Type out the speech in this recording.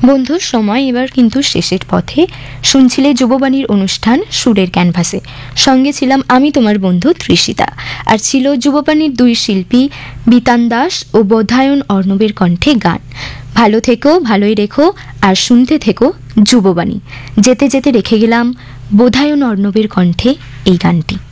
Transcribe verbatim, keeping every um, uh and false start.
বন্ধু, সময় এবার কিন্তু শেষের পথে। শুনছিলে যুববাণীর অনুষ্ঠান সুরের ক্যানভাসে। সঙ্গে ছিলাম আমি, তোমার বন্ধু তৃষিতা। আর ছিল যুববাণীর দুই শিল্পী বিতান দাস ও বোধায়ন অর্ণবের কণ্ঠে গান। ভালো থেকো, ভালোই রেখো, আর শুনতে থেকো যুববাণী। যেতে যেতে রেখে গেলাম বোধায়ন অর্ণবের কণ্ঠে এই গানটি।